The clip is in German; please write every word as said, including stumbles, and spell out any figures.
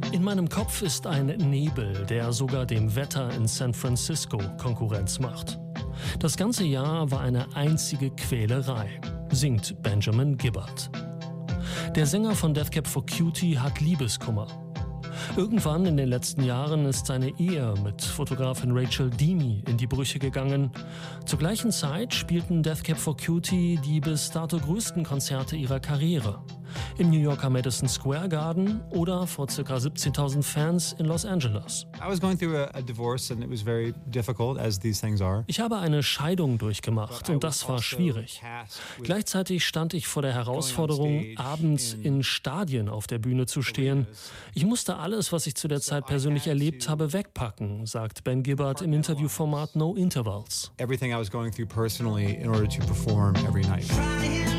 In meinem Kopf ist ein Nebel, der sogar dem Wetter in San Francisco Konkurrenz macht. Das ganze Jahr war eine einzige Quälerei, singt Benjamin Gibbard. Der Sänger von Death Cab for Cutie hat Liebeskummer. Irgendwann in den letzten Jahren ist seine Ehe mit Fotografin Rachel Deeney in die Brüche gegangen. Zur gleichen Zeit spielten Death Cab for Cutie die bis dato größten Konzerte ihrer Karriere. Im New Yorker Madison Square Garden oder vor ca. siebzehntausend Fans in Los Angeles. Ich habe eine Scheidung durchgemacht und das war schwierig. Gleichzeitig stand ich vor der Herausforderung, abends in Stadien auf der Bühne zu stehen. Ich musste alles, was ich zu der Zeit persönlich erlebt habe, wegpacken, sagt Ben Gibbard im Interviewformat No Intervals. Everything I was going through personally in order to perform every night.